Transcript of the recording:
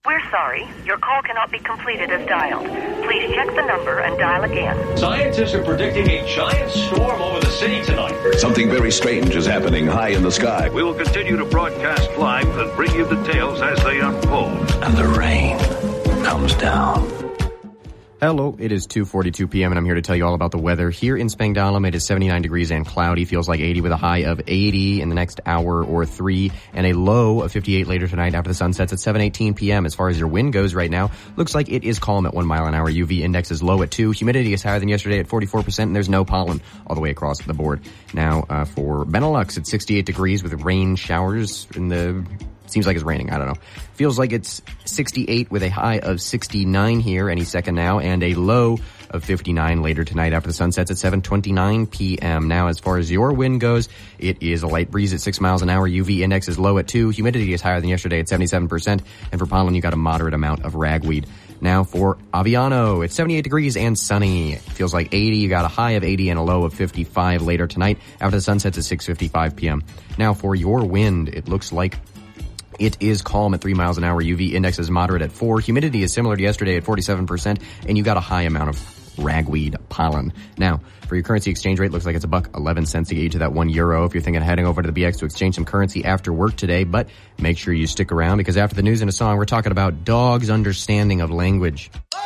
We're sorry. Your call cannot be completed as dialed. Please check the number and dial again. Scientists are predicting a giant storm over the city tonight. Something very strange is happening high in the sky. We will continue to broadcast live and bring you details as they unfold. And the rain comes down. Hello, it is 2:42 p.m. and I'm here to tell you all about the weather. Here in Spangdahlem, it is 79 degrees and cloudy. Feels like 80 with a high of 80 in the next hour or three and a low of 58 later tonight after the sun sets at 7:18 p.m. As far as your wind goes right now, looks like it is calm at 1 mile an hour. UV index is low at 2. Humidity is higher than yesterday at 44% and there's no pollen all the way across the board. Now, for Benelux, it's 68 degrees with rain showers in the... Seems like it's raining. I don't know. Feels like it's 68 with a high of 69 here any second now and a low of 59 later tonight after the sun sets at 7:29 p.m. Now, as far as your wind goes, it is a light breeze at 6 miles an hour. UV index is low at 2. Humidity is higher than yesterday at 77%. And for pollen, you got a moderate amount of ragweed. Now for Aviano, it's 78 degrees and sunny. It feels like 80. You got a high of 80 and a low of 55 later tonight after the sun sets at 6:55 p.m. Now for your wind, it looks like it is calm at 3 miles an hour. UV index is moderate at 4. Humidity is similar to yesterday at 47%, and you got a high amount of ragweed pollen. Now, for your currency exchange rate, looks like it's $1.11 to get you to that €1. If you're thinking of heading over to the BX to exchange some currency after work today, but make sure you stick around because after the news and a song, we're talking about dogs' understanding of language.